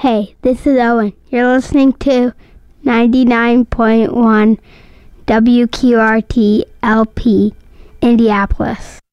Hey, this is Owen. You're listening to 99.1 WQRT LP, Indianapolis.